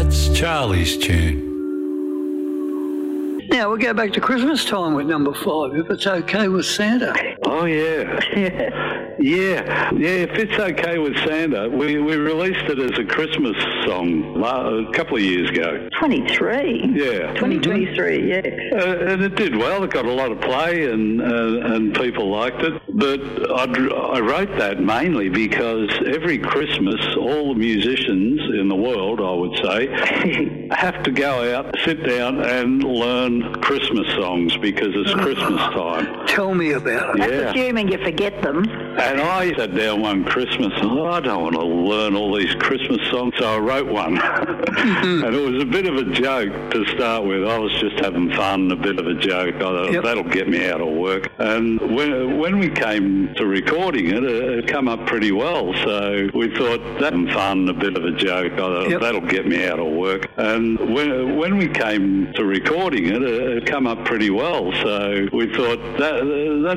That's Charlie's tune. Now we'll go back to Christmas time with number 5, If It's Okay with Santa. Oh, yeah. Yeah, If It's Okay with Santa, we released it as a Christmas song a couple of years ago. 23? Yeah. 2023, yeah. And it did well. It got a lot of play and people liked it. But I wrote that mainly because every Christmas, all the musicians in the world, I would say, have to go out, sit down and learn Christmas songs because it's Christmas time. Tell me about it. That's assuming you forget them. And I sat down one Christmas and I don't want to learn all these Christmas songs, so I wrote one. And it was a bit of a joke to start with. I was just having fun, a bit of a joke. I thought, that'll get me out of work. And when we came to recording it, it came up pretty well. So we thought, that's fun, a bit of a joke. I thought, that'll get me out of work. And when we came to recording it, it came up pretty well. So we thought, that